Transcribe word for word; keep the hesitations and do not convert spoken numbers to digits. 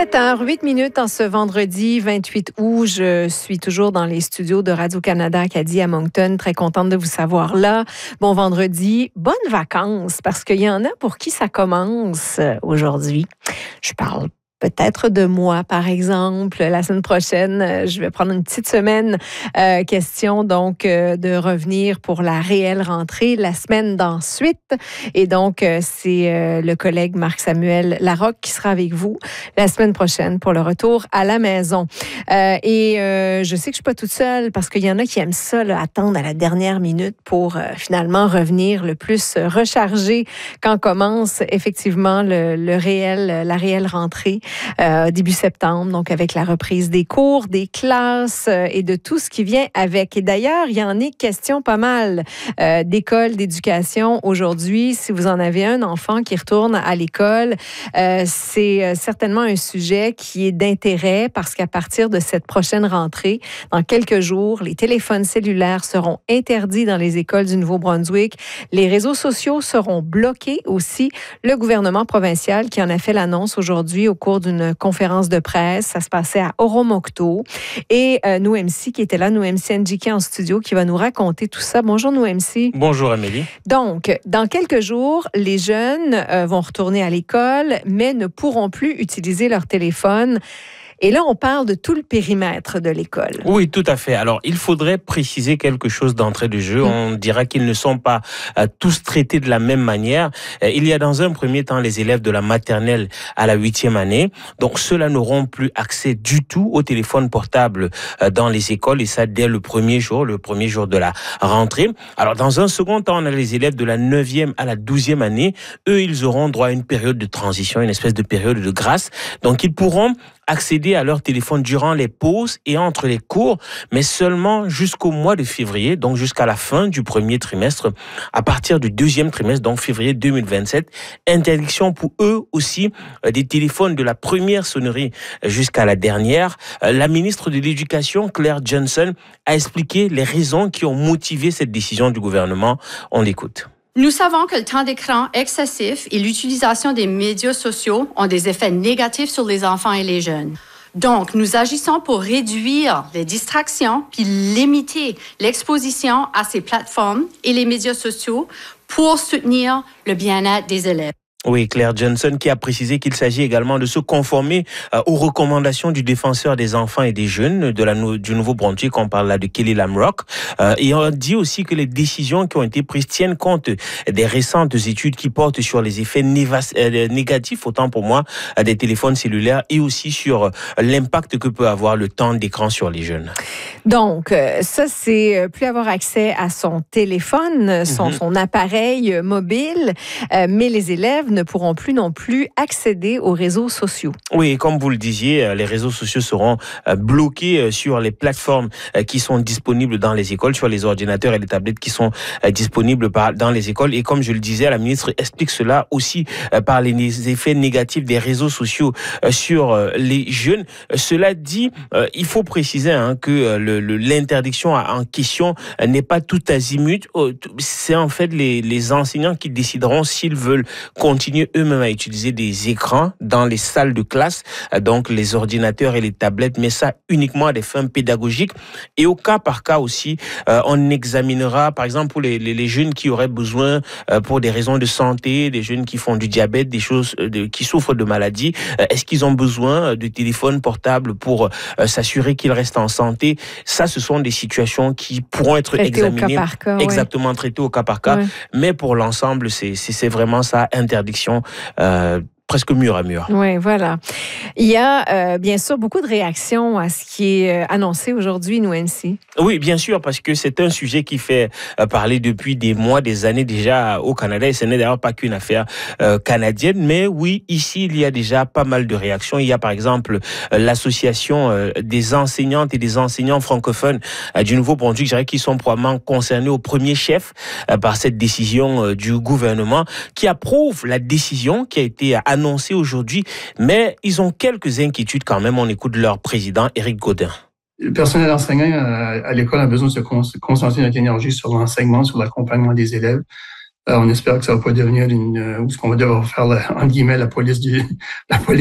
sept heures huit minutes en ce vendredi vingt-huit août. Je suis toujours dans les studios de Radio-Canada Acadie à Moncton. Très contente de vous savoir là. Bon vendredi, bonnes vacances, parce qu'il y en a pour qui ça commence aujourd'hui. Je parle peut-être de moi, par exemple. La semaine prochaine, je vais prendre une petite semaine. Euh, question donc euh, de revenir pour la réelle rentrée la semaine d'ensuite. Et donc, euh, c'est euh, le collègue Marc-Samuel Larocque qui sera avec vous la semaine prochaine pour le retour à la maison. Euh, et euh, je sais que je suis pas toute seule parce qu'il y en a qui aiment ça, là, attendre à la dernière minute pour euh, finalement revenir le plus rechargé quand commence effectivement le, le réel, la réelle rentrée. Euh, début septembre, donc avec la reprise des cours, des classes euh, et de tout ce qui vient avec. Et d'ailleurs, il y en est question pas mal euh, d'école, d'éducation aujourd'hui. Si vous en avez un enfant qui retourne à l'école, euh, c'est euh, certainement un sujet qui est d'intérêt parce qu'à partir de cette prochaine rentrée, dans quelques jours, les téléphones cellulaires seront interdits dans les écoles du Nouveau-Brunswick. Les réseaux sociaux seront bloqués aussi. Le gouvernement provincial qui en a fait l'annonce aujourd'hui au cours d'une conférence de presse. Ça se passait à Oromocto. Et euh, Nouemsi qui était là, Nouemsi Ndjike en studio, qui va nous raconter tout ça. Bonjour Nouemsi. Bonjour Amélie. Donc, dans quelques jours, les jeunes euh, vont retourner à l'école, mais ne pourront plus utiliser leur téléphone. Et là, on parle de tout le périmètre de l'école. Oui, tout à fait. Alors, il faudrait préciser quelque chose d'entrée de jeu. Mmh. On dira qu'ils ne sont pas euh, tous traités de la même manière. Euh, il y a dans un premier temps les élèves de la maternelle à la huitième année. Donc, ceux-là n'auront plus accès du tout au téléphone portable euh, dans les écoles. Et ça, dès le premier jour, le premier jour de la rentrée. Alors, dans un second temps, on a les élèves de la neuvième à la douzième année. Eux, ils auront droit à une période de transition, une espèce de période de grâce. Donc, ils pourront accéder à leur téléphone durant les pauses et entre les cours, mais seulement jusqu'au mois de février, donc jusqu'à la fin du premier trimestre. À partir du deuxième trimestre, donc février deux mille vingt-sept, interdiction pour eux aussi des téléphones de la première sonnerie jusqu'à la dernière. La ministre de l'Éducation, Claire Johnson, a expliqué les raisons qui ont motivé cette décision du gouvernement. On l'écoute. Nous savons que le temps d'écran excessif et l'utilisation des médias sociaux ont des effets négatifs sur les enfants et les jeunes. Donc, nous agissons pour réduire les distractions puis limiter l'exposition à ces plateformes et les médias sociaux pour soutenir le bien-être des élèves. Oui, Claire Johnson qui a précisé qu'il s'agit également de se conformer euh, aux recommandations du défenseur des enfants et des jeunes de la, du Nouveau-Brunswick. On parle là de Kelly Lamrock. Euh, et on dit aussi que les décisions qui ont été prises tiennent compte des récentes études qui portent sur les effets névas, euh, négatifs, autant pour moi, euh, des téléphones cellulaires et aussi sur euh, l'impact que peut avoir le temps d'écran sur les jeunes. Donc, euh, ça, c'est plus avoir accès à son téléphone, son, mm-hmm. son appareil mobile, euh, mais les élèves ne pourront plus non plus accéder aux réseaux sociaux. Oui, comme vous le disiez, les réseaux sociaux seront bloqués sur les plateformes qui sont disponibles dans les écoles, sur les ordinateurs et les tablettes qui sont disponibles dans les écoles. Et comme je le disais, la ministre explique cela aussi par les effets négatifs des réseaux sociaux sur les jeunes. Cela dit, il faut préciser hein, que le, le, l'interdiction en question n'est pas tout azimut. C'est en fait les, les enseignants qui décideront s'ils veulent continuer continuent eux-mêmes à utiliser des écrans dans les salles de classe, donc les ordinateurs et les tablettes, mais ça uniquement à des fins pédagogiques. Et au cas par cas aussi, euh, on examinera, par exemple, pour les, les, les jeunes qui auraient besoin, euh, pour des raisons de santé, des jeunes qui font du diabète, des choses de, qui souffrent de maladies, euh, est-ce qu'ils ont besoin de téléphones portables pour euh, s'assurer qu'ils restent en santé? Ça, ce sont des situations qui pourront être traité examinées, au cas par cas, exactement ouais. traitées au cas par cas. Ouais. Mais pour l'ensemble, c'est, c'est, c'est vraiment ça, interdiction euh, presque mur à mur. Oui, voilà. Il y a euh, bien sûr beaucoup de réactions à ce qui est annoncé aujourd'hui, Nouemsi. Oui, bien sûr, parce que c'est un sujet qui fait euh, parler depuis des mois, des années déjà au Canada, et ce n'est d'ailleurs pas qu'une affaire euh, canadienne, mais oui, ici, il y a déjà pas mal de réactions. Il y a par exemple euh, l'association euh, des enseignantes et des enseignants francophones euh, du Nouveau-Brunswick, je dirais, qui sont probablement concernés au premier chef euh, par cette décision euh, du gouvernement, qui approuve la décision qui a été annoncée aujourd'hui, mais ils ont quelques inquiétudes quand même. On écoute leur président, Éric Gaudin. Le personnel enseignant à l'école a besoin de se concentrer notre énergie sur l'enseignement, sur l'accompagnement des élèves. Euh, on espère que ça va pas devenir une, ou ce qu'on va devoir faire, la, entre guillemets, la police du, la police